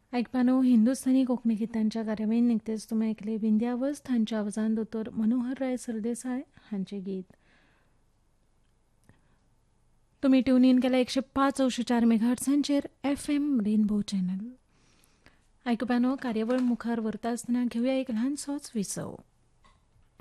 ऐकपानो हिंदुस्थानी कोंकणी गितांच्या कार्यावळीन निकतेच तुमी ऐकले विंध्यावस्त हांच्या आवाजान दोतोर मनोहर राय सरदेसाय हांचे गीत. तुमी ट्यून इन केला 105.4 मेगाहर्ट्झांचेर FM रेनबो चॅनल. ऐकपानो कार्यावळ मुखार व्हरता आसतना घेवया एक ल्हानसोच विसव.